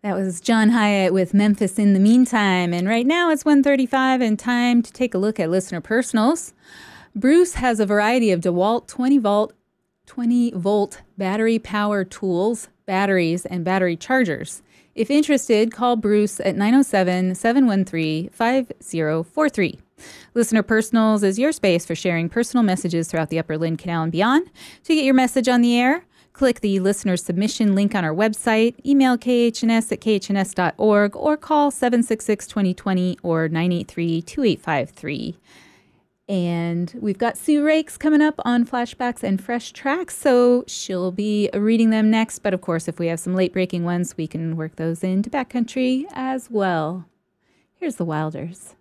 That was John Hyatt with Memphis in the Meantime. And right now it's 1:35 and time to take a look at listener personals. Bruce has a variety of DeWalt 20 volt battery power tools, batteries, and battery chargers. If interested, call Bruce at 907-713-5043. Listener Personals is your space for sharing personal messages throughout the Upper Lynn Canal and beyond. To get your message on the air, click the listener submission link on our website, email khns@khns.org, or call 766-2020 or 983-2853. And we've got Sue Rakes coming up on Flashbacks and Fresh Tracks, so she'll be reading them next. But of course, if we have some late-breaking ones, we can work those into Backcountry as well. Here's the Wilders.